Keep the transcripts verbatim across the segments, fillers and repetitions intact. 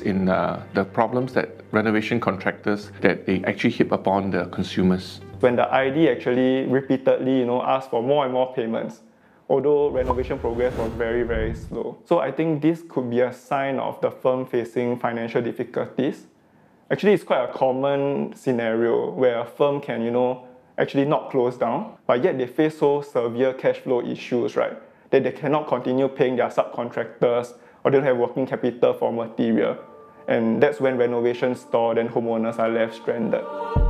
in uh, the problems that renovation contractors, that they actually heap upon the consumers. When the I D actually repeatedly, you know, asked for more and more payments, although renovation progress was very, very slow. So I think this could be a sign of the firm facing financial difficulties. Actually, it's quite a common scenario where a firm can, you know, actually not close down, but yet they face so severe cash flow issues, right, that they cannot continue paying their subcontractors or they don't have working capital for material. And that's when renovation stalled and homeowners are left stranded.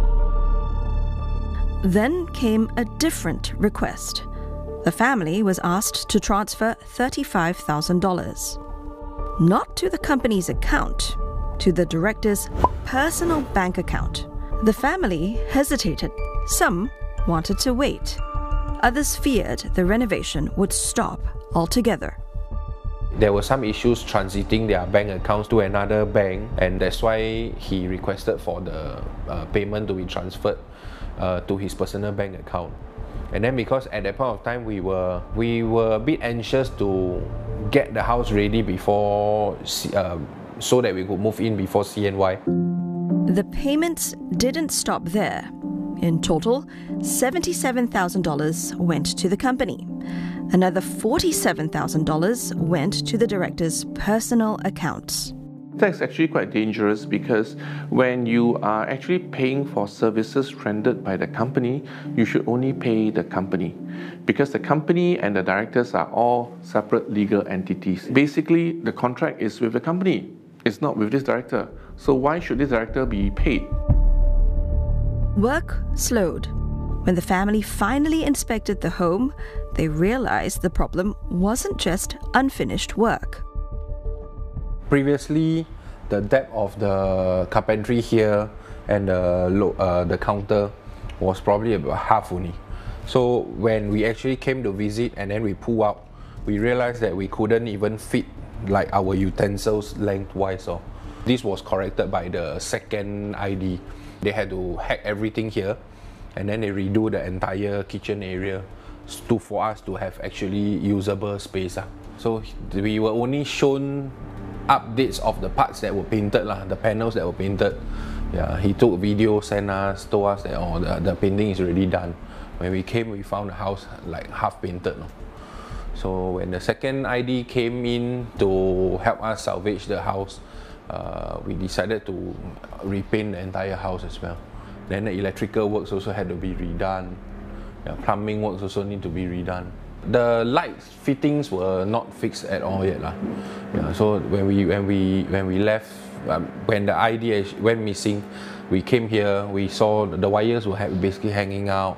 Then came a different request. The family was asked to transfer thirty-five thousand dollars. Not to the company's account, to the director's personal bank account. The family hesitated. Some wanted to wait. Others feared the renovation would stop altogether. There were some issues transiting their bank accounts to another bank, and that's why he requested for the uh, payment to be transferred uh, to his personal bank account. And then because at that point of time we were we were a bit anxious to get the house ready before uh, so that we could move in before C N Y. The payments didn't stop there. In total, seventy-seven thousand dollars went to the company. Another forty-seven thousand dollars went to the director's personal accounts. That's actually quite dangerous because when you are actually paying for services rendered by the company, you should only pay the company, because the company and the directors are all separate legal entities. Basically, the contract is with the company. It's not with this director. So why should this director be paid? Work slowed. When the family finally inspected the home, they realized the problem wasn't just unfinished work. Previously, the depth of the carpentry here and the, uh, the counter was probably about half only. So when we actually came to visit and then we pull out, we realized that we couldn't even fit like our utensils lengthwise. So this was corrected by the second I D. They had to hack everything here and then they redo the entire kitchen area to, for us to have actually usable space. Uh. So we were only shown updates of the parts that were painted, lah, the panels that were painted. Yeah, he took video, sent us, told us that oh, the, the painting is already done. When we came, we found the house like half painted. No? So when the second I D came in to help us salvage the house, uh, we decided to repaint the entire house as well. Then the electrical works also had to be redone. Yeah, plumbing works also need to be redone. The light fittings were not fixed at all yet, lah. Yeah, so when we when we when we left, um, when the I D went missing, we came here. We saw the wires were basically hanging out.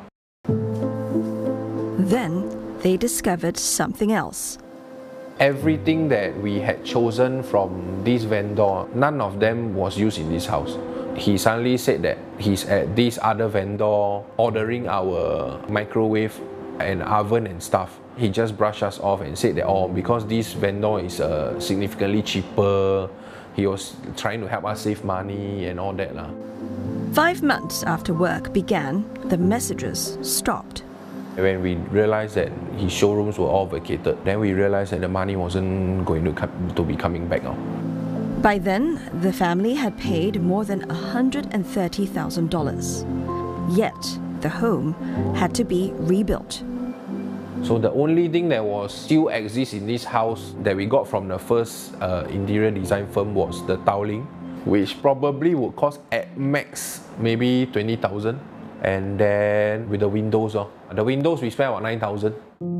Then they discovered something else. Everything that we had chosen from this vendor, none of them was used in this house. He suddenly said that he's at this other vendor ordering our microwave and oven and stuff. He just brushed us off and said that, oh, because this vendor is uh, significantly cheaper, he was trying to help us save money and all that. lah. Five months after work began, the messages stopped. When we realized that his showrooms were all vacated, then we realized that the money wasn't going to, come, to be coming back now. By then, the family had paid more than one hundred thirty thousand dollars. Yet, the home had to be rebuilt. So the only thing that was still exists in this house that we got from the first uh, interior design firm was the tiling, which probably would cost at max maybe twenty thousand. And then with the windows, oh, the windows we spent about nine thousand.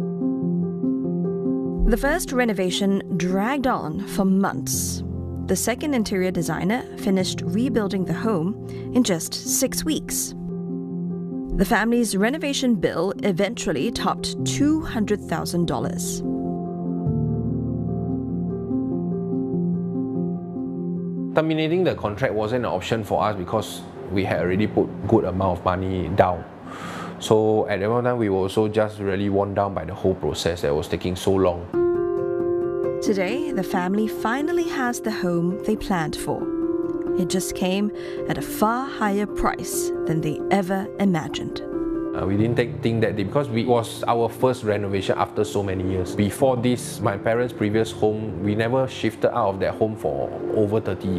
The first renovation dragged on for months. The second interior designer finished rebuilding the home in just six weeks. The family's renovation bill eventually topped two hundred thousand dollars. Terminating the contract wasn't an option for us because we had already put good amount of money down. So at that point in time, we were also just really worn down by the whole process that was taking so long. Today, the family finally has the home they planned for. It just came at a far higher price than they ever imagined. Uh, we didn't take, think that because it was our first renovation after so many years. Before this, my parents' previous home, we never shifted out of that home for over thirty years.